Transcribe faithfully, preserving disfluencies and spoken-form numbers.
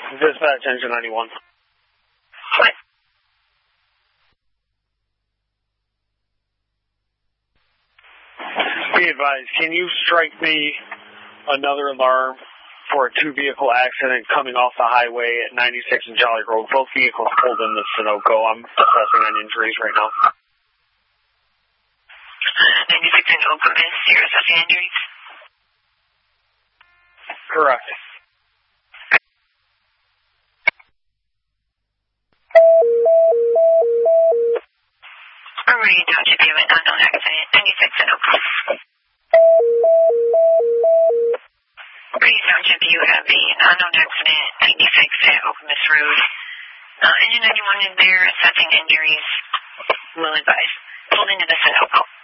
Dispatch engine ninety-one. What? Be advised, can you strike me another alarm for a two-vehicle accident coming off the highway at ninety-six and Jolly Road? Both vehicles pulled into Sunoco. I'm assessing on injuries right now. ninety-six and Okemos, you're assessing injuries? Correct. Already Township, you have an unknown accident, ninety-six and Okemos. Already Township, you have an unknown accident, ninety-six at Okemos Road. Uh, engine ninety-one is there assessing injuries. Will advise. Pulled into the Sunoco.